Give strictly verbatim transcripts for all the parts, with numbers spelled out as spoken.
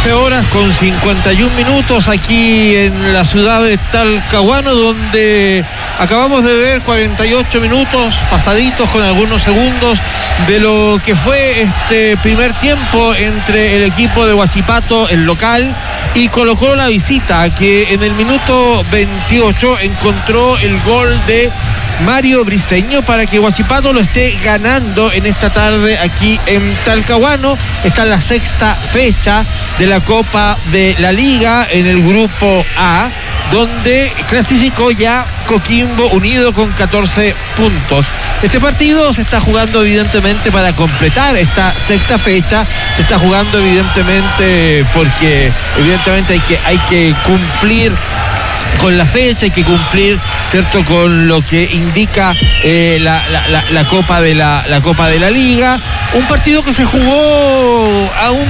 quince horas con cincuenta y un minutos aquí en la ciudad de Talcahuano, donde acabamos de ver cuarenta y ocho minutos pasaditos con algunos segundos de lo que fue este primer tiempo entre el equipo de Huachipato, el local, y Colo-Colo la visita, que en el minuto veintiocho encontró el gol de Mario Briceño para que Huachipato lo esté ganando en esta tarde aquí en Talcahuano. Está en la sexta fecha de la Copa de la Liga en el grupo A, donde clasificó ya Coquimbo Unido con catorce puntos. Este partido se está jugando evidentemente para completar esta sexta fecha, se está jugando evidentemente porque evidentemente hay que, hay que cumplir con la fecha, hay que cumplir, ¿cierto?, con lo que indica eh, la, la, la, la Copa de la, la Copa de la Liga. Un partido que se jugó a un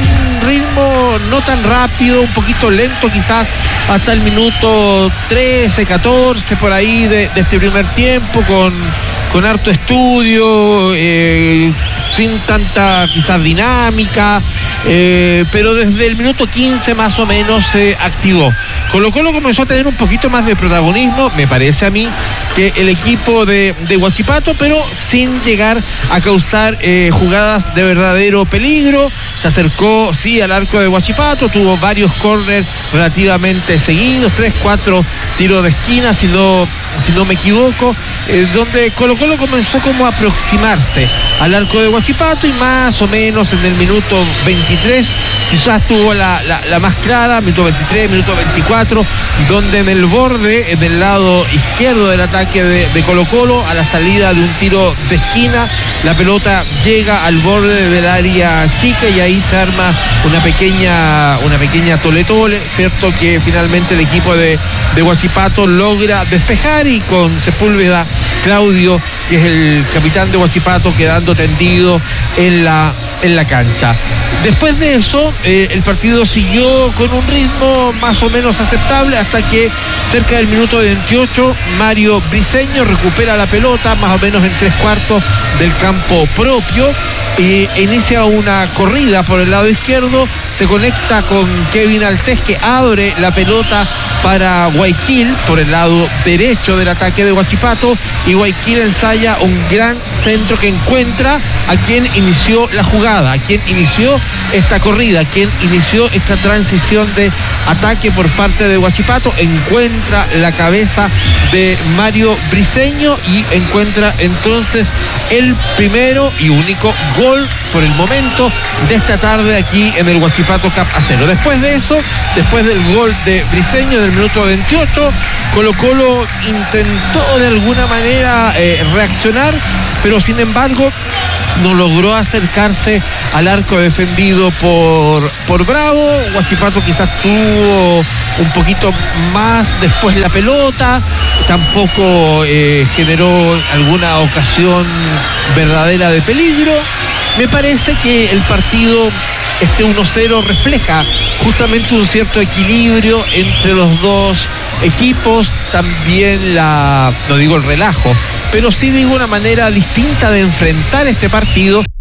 ritmo no tan rápido, un poquito lento quizás hasta el minuto trece, catorce por ahí de, de este primer tiempo, con, con harto estudio, eh, sin tanta quizás dinámica, eh, pero desde el minuto quince más o menos se activó. Colo-Colo comenzó a tener un poquito más de protagonismo, me parece a mí, que el equipo de, de Huachipato, pero sin llegar a causar eh, jugadas de verdadero peligro. Se acercó, sí, al arco de Huachipato, tuvo varios córner relativamente seguidos, tres, cuatro tiros de esquina, si no, si no me equivoco, eh, donde Colo-Colo comenzó como a aproximarse al arco de Huachipato, y más o menos en el minuto veintitrés quizás tuvo la, la, la más clara, minuto veintitrés, minuto veinticuatro, donde en el borde, en el lado izquierdo del ataque de, de Colo-Colo, a la salida de un tiro de esquina, la pelota llega al borde del área chica y ahí se arma una pequeña una pequeña tole-tole, cierto, que finalmente el equipo de, de Huachipato logra despejar, y con Sepúlveda Claudio, que es el capitán de Huachipato, quedando tendido en la, en la cancha. Después de eso, eh, el partido siguió con un ritmo más o menos aceptable hasta que cerca del minuto veintiocho Mario Briceño recupera la pelota más o menos en tres cuartos del campo propio e inicia una corrida por el lado izquierdo, se conecta con Kevin Altés, que abre la pelota para Guayaquil por el lado derecho del ataque de Huachipato, y Guayaquil ensaya un gran centro que encuentra a quien inició la jugada, a quien inició esta corrida, a quien inició esta transición de ataque por parte de Huachipato. Encuentra la cabeza de Mario Briceño y encuentra entonces el primero y único gol por el momento de esta tarde aquí en el Huachipato Cup a cero. Después de eso, después del gol de Briceño en el minuto veintiocho, Colo-Colo intentó de alguna manera eh, reaccionar, pero sin embargo no logró acercarse al arco defendido por, por Bravo. Huachipato quizás tuvo un poquito más después la pelota, tampoco eh, generó alguna ocasión verdadera de peligro. Me parece que el partido, este uno cero, refleja justamente un cierto equilibrio entre los dos equipos, también la, no digo el relajo, pero sí digo una manera distinta de enfrentar este partido.